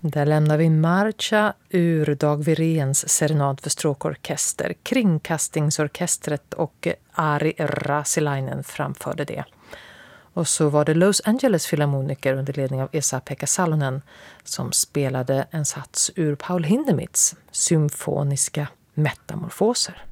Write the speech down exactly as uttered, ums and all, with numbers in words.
Där lämnar vi Marcha ur Dag Wiréns serenad för stråkorkester. Kringkastingsorkestret och Ari Rasilainen framförde det. Och så var det Los Angeles Filharmoniker under ledning av Esa-Pekka Salonen som spelade en sats ur Paul Hindemiths symfoniska metamorfoser.